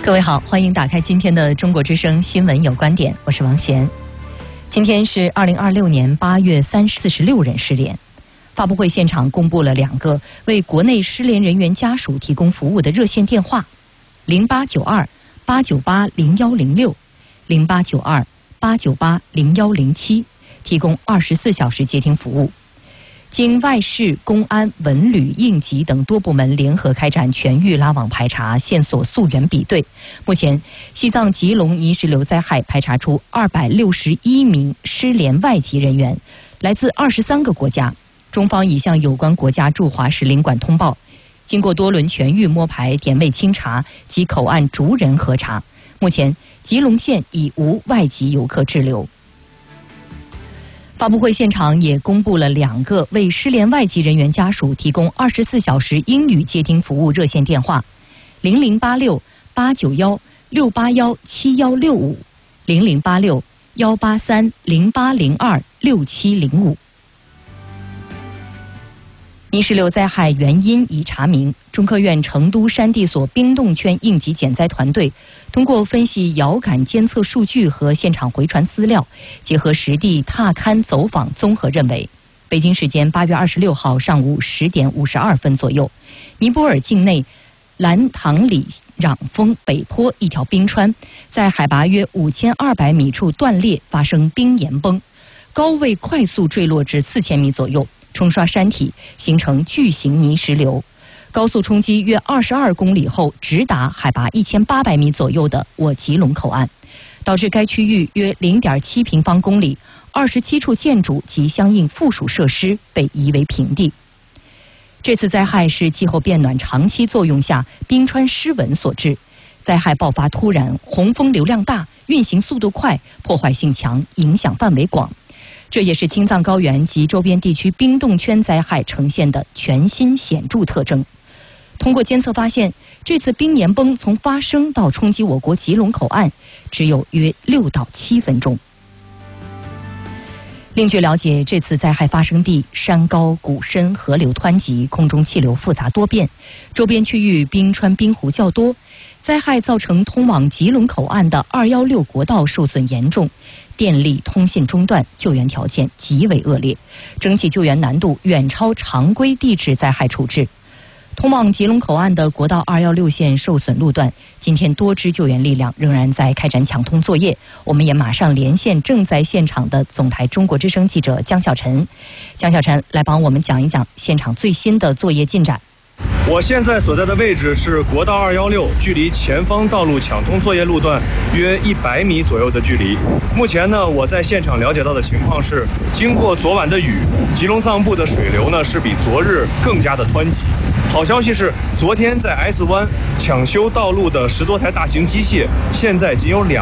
各位好，欢迎打开今天的中国之声新闻有观点，我是王贤。今天是2026年8月46人失联。发布会现场公布了2个为国内失联人员家属提供服务的热线电话：0892-898-0106、0892-898-0107，提供24小时接听服务。经外事、公安、文旅、应急等多部门联合开展全域拉网排查，线索溯源比对。目前，西藏吉隆泥石流灾害排查出261名失联外籍人员，来自23个国家。中方已向有关国家驻华使领馆通报，经过多轮全域摸排、点位清查及口岸逐人核查，目前吉隆县已无外籍游客滞留。发布会现场也公布了2个为失联外籍人员家属提供24小时英语接听服务热线电话：0086-891-681-7165、0086-183-0802-6705。泥石流灾害原因已查明，中科院成都山地所冰冻圈应急减灾团队通过分析遥感监测数据和现场回传资料，结合实地踏勘走访，综合认为，北京时间8月26号上午10点52分左右，尼泊尔境内兰唐里壤峰北坡一条冰川在海拔约5200米处断裂，发生冰岩崩，高位快速坠落至4000米左右，冲刷山体，形成巨型泥石流。高速冲击约22公里后，直达海拔1800米左右的我吉隆口岸，导致该区域约0.7平方公里27处建筑及相应附属设施被夷为平地。这次灾害是气候变暖长期作用下冰川失稳所致，灾害爆发突然，洪峰流量大，运行速度快，破坏性强，影响范围广。这也是青藏高原及周边地区冰冻圈灾害呈现的全新显著特征。通过监测发现，这次冰岩崩从发生到冲击我国吉隆口岸只有约6到7分钟。另据了解，这次灾害发生地山高谷深，河流湍急，空中气流复杂多变，周边区域冰川冰湖较多。灾害造成通往吉隆口岸的216国道受损严重，电力通信中断，救援条件极为恶劣，整体救援难度远超常规地质灾害处置。通往吉隆口岸的国道216线受损路段，今天多支救援力量仍然在开展抢通作业。我们也马上连线正在现场的总台中国之声记者江小晨。江小晨来帮我们讲一讲现场最新的作业进展。 我现在所在的位置是国道216，距离前方道路抢通作业路段约100米左右的距离。目前呢，我在现场了解到的情况是，经过昨晚的雨，吉隆藏布的水流呢是比昨日更加的湍急。好消息是，昨天在 S 湾抢修道路的10多台大型机械，现在仅有2